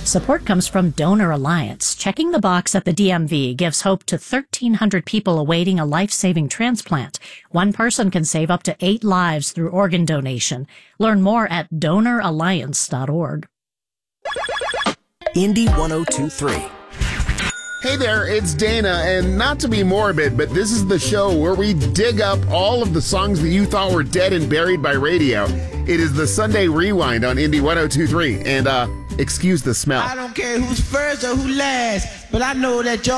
Support comes from Donor Alliance. Checking the box at the DMV gives hope to 1,300 people awaiting a life-saving transplant. One person can save up to 8 lives through organ donation. Learn more at donoralliance.org. Indy 1023. Hey there, it's Dana, and not to be morbid, but this is the show where we dig up all of the songs that you thought were dead and buried by radio. It is the Sunday Rewind on Indy 1023, and excuse the smell. I don't care who's first or who last, but I know that y'all